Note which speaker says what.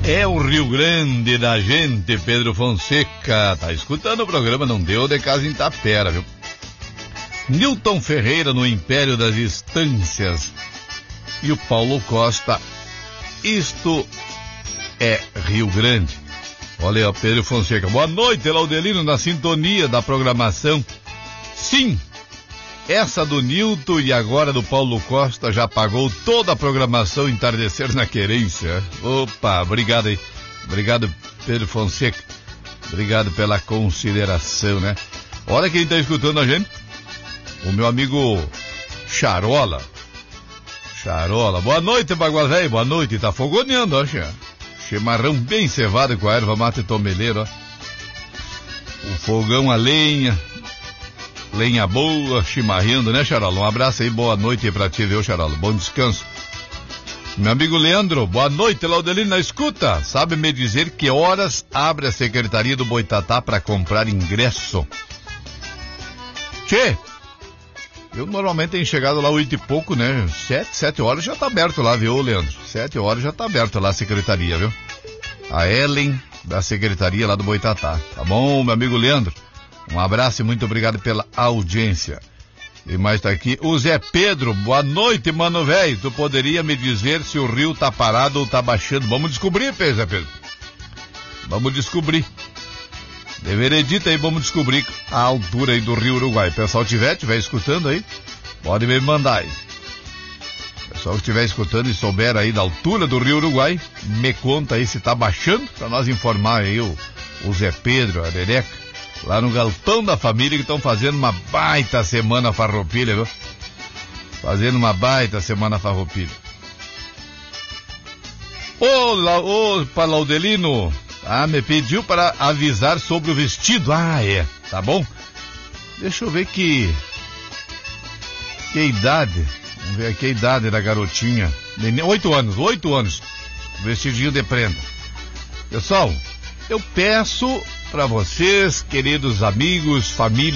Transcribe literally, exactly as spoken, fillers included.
Speaker 1: É o Rio Grande da gente, Pedro Fonseca. Tá escutando o programa Não Deu de Casa em Tapera, viu? Newton Ferreira no Império das Estâncias. E o Paulo Costa. Isto é Rio Grande. Olha aí, Pedro Fonseca. Boa noite, Laudelino, na sintonia da programação. Sim, essa do Nilton e agora do Paulo Costa já pagou toda a programação Entardecer na Querência. Opa, obrigado aí. Obrigado, Pedro Fonseca. Obrigado pela consideração, né? Olha quem tá escutando a gente. O meu amigo Charola. Charola. Boa noite, Bagua Velho. Boa noite. Tá fogoneando, ó, Chia. Chimarrão bem cevado com a erva mate tomeleiro, ó. O fogão a lenha. Lenha boa, chimarrando, né, Charola? Um abraço aí, boa noite aí pra ti, viu, Charola? Bom descanso. Meu amigo Leandro, boa noite, Laudelino, na escuta. Sabe me dizer que horas abre a Secretaria do Boitatá para comprar ingresso? Tchê, eu normalmente tenho chegado lá oito e pouco, né? Sete, sete horas já tá aberto lá, viu, Leandro? Sete horas já tá aberto lá a Secretaria, viu? A Ellen da Secretaria lá do Boitatá. Tá bom, meu amigo Leandro? Um abraço e muito obrigado pela audiência. E mais tá aqui, o Zé Pedro, boa noite, mano velho. Tu poderia me dizer se o rio tá parado ou tá baixando? Vamos descobrir, Zé Pedro. Vamos descobrir. De veredita aí, vamos descobrir a altura aí do Rio Uruguai. O pessoal tiver, tiver escutando aí, pode me mandar aí. O pessoal que estiver escutando e souber aí da altura do Rio Uruguai, me conta aí se tá baixando, pra nós informar aí o, o Zé Pedro, a Dereca. Lá no Galpão da Família, que estão fazendo uma baita semana farroupilha, viu? Fazendo uma baita semana farroupilha. Ô, La, ô, Laudelino, ah, me pediu para avisar sobre o vestido. Ah, é, tá bom? Deixa eu ver que... Que idade, vamos ver aqui a idade da garotinha. Oito anos, oito anos. Vestidinho de prenda. Pessoal, eu peço... para vocês, queridos amigos, família,